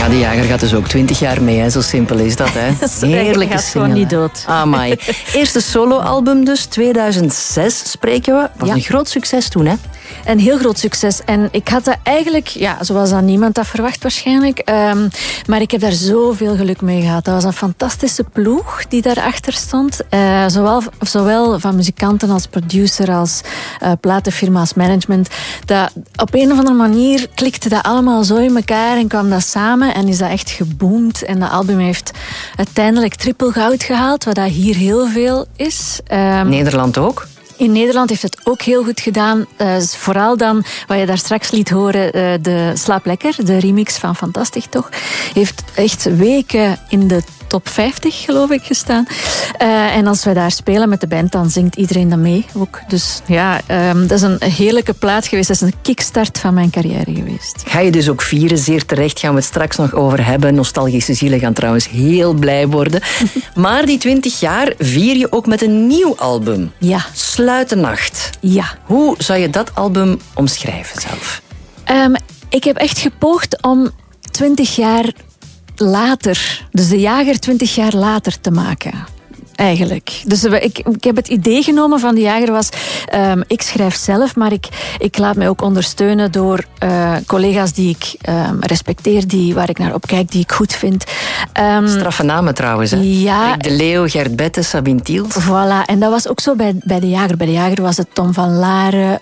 Ja, De Jager gaat dus ook 20 jaar mee, hè. Zo simpel is dat, hè. Heerlijke gaat gewoon niet dood. Amai. Eerste soloalbum dus, 2006 spreken we. Was een groot succes toen, hè? Een heel groot succes. En ik had dat eigenlijk, zoals aan niemand dat verwacht waarschijnlijk. Maar ik heb daar zoveel geluk mee gehad. Dat was een fantastische ploeg die daarachter stond. Zowel van muzikanten als producer, als platenfirma, als management. Dat op een of andere manier klikte dat allemaal zo in elkaar en kwam dat samen en is dat echt geboomd. En dat album heeft uiteindelijk triple goud gehaald, wat dat hier heel veel is. Nederland ook? In Nederland heeft het ook heel goed gedaan. Vooral dan, wat je daar straks liet horen, de Slaap Lekker, de remix van Fantastisch toch, heeft echt weken in de top 50, geloof ik, gestaan. En als wij daar spelen met de band, dan zingt iedereen dat mee ook. Dus dat is een heerlijke plaat geweest. Dat is een kickstart van mijn carrière geweest. Ga je dus ook vieren, zeer terecht. Gaan we het straks nog over hebben. Nostalgische zielen gaan trouwens heel blij worden. Maar die 20 jaar vier je ook met een nieuw album. Ja. Sluitennacht. Ja. Hoe zou je dat album omschrijven zelf? Ik heb echt gepoogd om 20 jaar later, dus De Jager 20 jaar later te maken. Eigenlijk. Dus ik heb het idee genomen van De Jager was, ik schrijf zelf, maar ik laat mij ook ondersteunen door collega's die ik respecteer, waar ik naar opkijk, die ik goed vind. Straffe namen trouwens, hè? Ja. Rick de Leeuw, Gert Bette, Sabine Tiels. Voilà, en dat was ook zo bij De Jager. Bij De Jager was het Tom van Laren,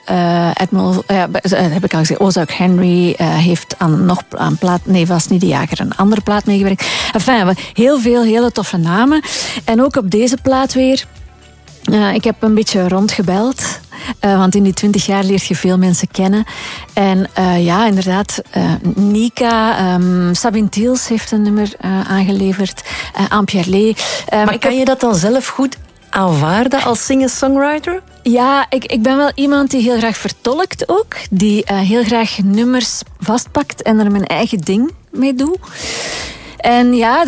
heb ik al gezegd, Ozark Henry heeft aan plaat, nee, was niet De Jager, een andere plaat meegewerkt. Enfin, heel veel hele toffe namen. En ook op deze plaat weer. Ik heb een beetje rondgebeld. Want in die 20 jaar leert je veel mensen kennen. En inderdaad, Nika, Sabine Tiels heeft een nummer aangeleverd. Anne Pierlé. Maar kan je dat dan zelf goed aanvaarden als singer-songwriter? Ja, ik ben wel iemand die heel graag vertolkt ook. Die heel graag nummers vastpakt en er mijn eigen ding mee doe. En ja,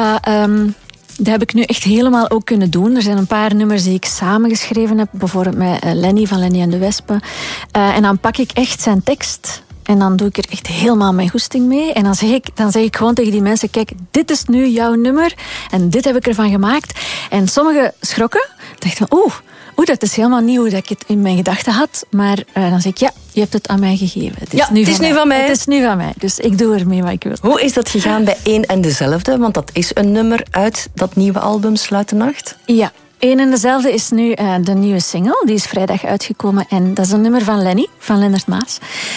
dat heb ik nu echt helemaal ook kunnen doen. Er zijn een paar nummers die ik samengeschreven heb. Bijvoorbeeld met Lenny van Lenny en de Wespen. En dan pak ik echt zijn tekst. En dan doe ik er echt helemaal mijn goesting mee. En dan zeg ik gewoon tegen die mensen, kijk, dit is nu jouw nummer. En dit heb ik ervan gemaakt. En sommigen schrokken. Dachten, dat is helemaal nieuw dat ik het in mijn gedachten had. Maar dan zeg ik, je hebt het aan mij gegeven. Het is nu van mij. Het is nu van mij. Dus ik doe ermee wat ik wil. Hoe is dat gegaan bij één en dezelfde? Want dat is een nummer uit dat nieuwe album Sluitennacht. Ja. Eén en dezelfde is nu de nieuwe single. Die is vrijdag uitgekomen. En dat is een nummer van Lenny, van Lennart Maas.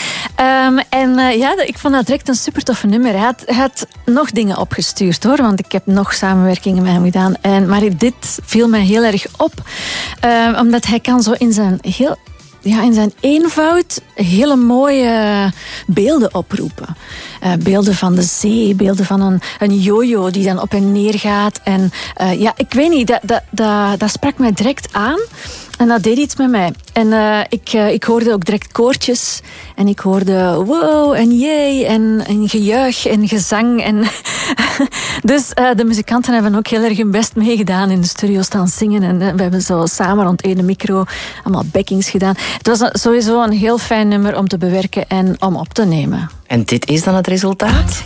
Ik vond dat direct een super toffe nummer. Hij had nog dingen opgestuurd, hoor. Want ik heb nog samenwerkingen met hem gedaan. Maar dit viel mij heel erg op. Omdat hij kan zo in zijn eenvoud hele mooie beelden oproepen. Beelden van de zee, beelden van een jojo die dan op en neer gaat. En ik weet niet, dat sprak mij direct aan. En dat deed iets met mij. En ik hoorde ook direct koortjes. En ik hoorde wow en jee en gejuich en gezang. En dus de muzikanten hebben ook heel erg hun best meegedaan in de studio staan zingen. En we hebben zo samen rond één micro allemaal backings gedaan. Het was sowieso een heel fijn nummer om te bewerken en om op te nemen. En dit is dan het resultaat?